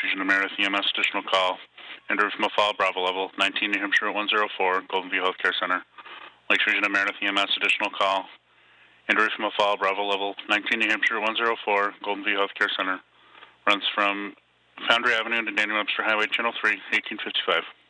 Region of Meredith EMS additional call. Andrew from Fall Bravo level 19 New Hampshire Route 104, Golden View Healthcare Center. Lakes Region of Meredith EMS additional call. Andrew from Fall Bravo level 19 New Hampshire Route 104, Golden View Healthcare Center. Runs from Foundry Avenue to Daniel Webster Highway, Channel 3, 1855.